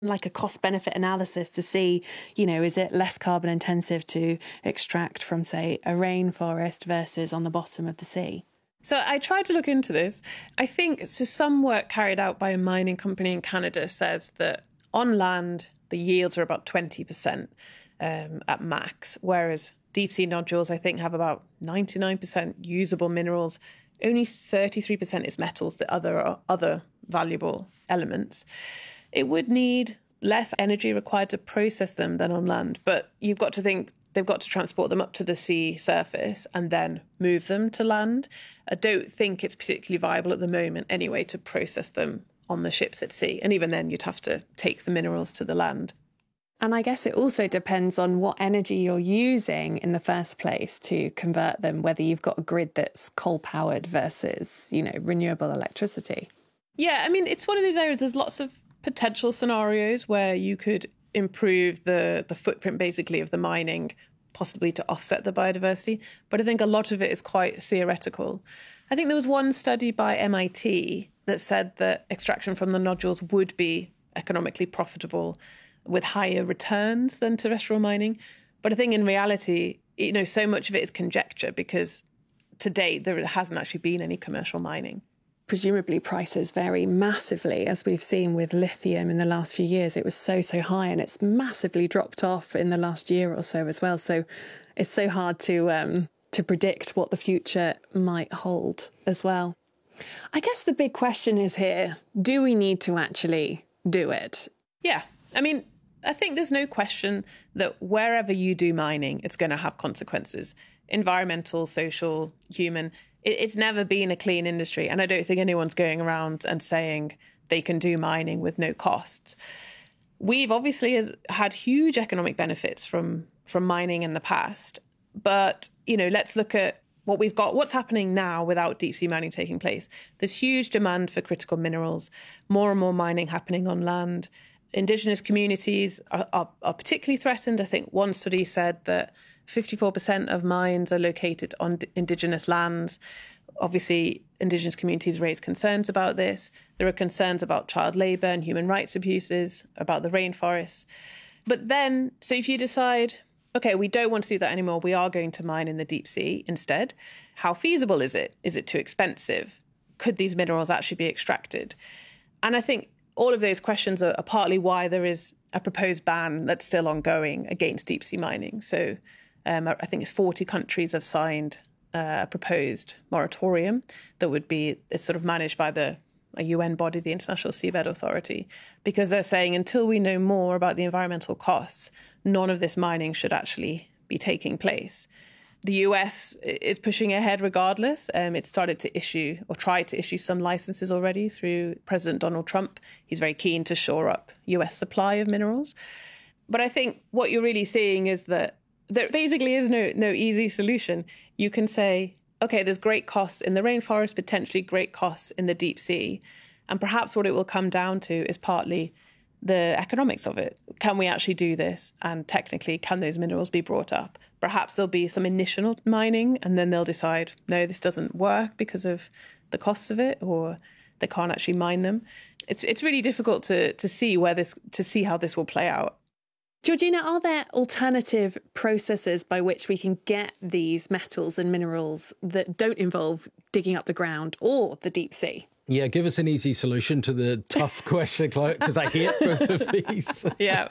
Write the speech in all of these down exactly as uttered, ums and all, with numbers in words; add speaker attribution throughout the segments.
Speaker 1: like a cost benefit analysis to see, you know, is it less carbon intensive to extract from, say, a rainforest versus on the bottom of the sea?
Speaker 2: So I tried to look into this. I think so some work carried out by a mining company in Canada says that on land, the yields are about twenty percent um, at max, whereas deep sea nodules, I think, have about ninety-nine percent usable minerals. Only thirty-three percent is metals, the other other valuable elements. It would need less energy required to process them than on land, but you've got to think they've got to transport them up to the sea surface and then move them to land. I don't think it's particularly viable at the moment anyway to process them on the ships at sea. And even then you'd have to take the minerals to the land.
Speaker 1: And I guess it also depends on what energy you're using in the first place to convert them, whether you've got a grid that's coal-powered versus, you know, renewable electricity.
Speaker 2: Yeah, I mean, it's one of these areas, there's lots of potential scenarios where you could improve the, the footprint, basically, of the mining, possibly to offset the biodiversity. But I think a lot of it is quite theoretical. I think there was one study by M I T that said that extraction from the nodules would be economically profitable with higher returns than terrestrial mining. But I think in reality, you know, so much of it is conjecture because to date, there hasn't actually been any commercial mining.
Speaker 1: Presumably prices vary massively, as we've seen with lithium in the last few years. It was so, so high and it's massively dropped off in the last year or so as well. So it's so hard to um, to predict what the future might hold as well. I guess the big question is here, do we need to actually do it?
Speaker 2: Yeah, I mean, I think there's no question that wherever you do mining, it's going to have consequences. Environmental, social, human. It's never been a clean industry. And I don't think anyone's going around and saying they can do mining with no costs. We've obviously had huge economic benefits from, from mining in the past. But, you know, let's look at what we've got, what's happening now without deep sea mining taking place. There's huge demand for critical minerals, more and more mining happening on land. Indigenous communities are, are, are particularly threatened. I think one study said that fifty-four percent of mines are located on d- Indigenous lands. Obviously, Indigenous communities raise concerns about this. There are concerns about child labour and human rights abuses, about the rainforests. But then, so if you decide, OK, we don't want to do that anymore, we are going to mine in the deep sea instead, how feasible is it? Is it too expensive? Could these minerals actually be extracted? And I think all of those questions are, are partly why there is a proposed ban that's still ongoing against deep sea mining. So um, I think it's forty countries have signed uh, a proposed moratorium that would be it's sort of managed by the a U N body, the International Seabed Authority, because they're saying until we know more about the environmental costs, none of this mining should actually be taking place. The U S is pushing ahead regardless. Um, it started to issue or tried to issue some licenses already through President Donald Trump. He's very keen to shore up U S supply of minerals. But I think what you're really seeing is that there basically is no no easy solution. You can say, OK, there's great costs in the rainforest, potentially great costs in the deep sea. And perhaps what it will come down to is partly the economics of it. Can we actually do this? And technically, can those minerals be brought up? Perhaps there'll be some initial mining and then they'll decide, no, this doesn't work because of the costs of it, or they can't actually mine them. It's it's really difficult to to see where this to see how this will play out.
Speaker 1: Georgina, are there alternative processes by which we can get these metals and minerals that don't involve digging up the ground or the deep sea?
Speaker 3: Yeah, give us an easy solution to the tough question, Chloe, because I hate both of these.
Speaker 2: Yeah.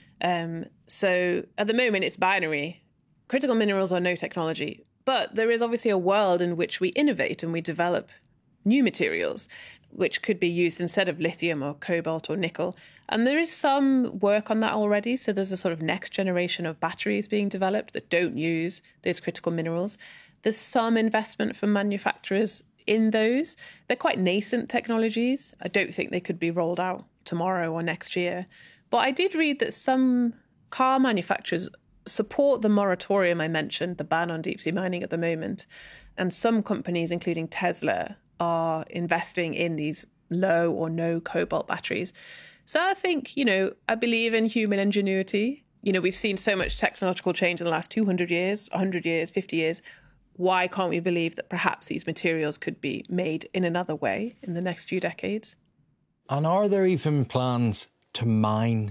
Speaker 2: Um, so at the moment, it's binary. Critical minerals are no technology. But there is obviously a world in which we innovate and we develop new materials, which could be used instead of lithium or cobalt or nickel. And there is some work on that already. So there's a sort of next generation of batteries being developed that don't use those critical minerals. There's some investment from manufacturers in those. They're quite nascent technologies. I don't think they could be rolled out tomorrow or next year. But I did read that some car manufacturers support the moratorium I mentioned, the ban on deep sea mining at the moment. And some companies, including Tesla, are investing in these low or no cobalt batteries. So I think, you know, I believe in human ingenuity. You know, we've seen so much technological change in the last two hundred years, one hundred years, fifty years. Why can't we believe that perhaps these materials could be made in another way in the next few decades?
Speaker 3: And are there even plans to mine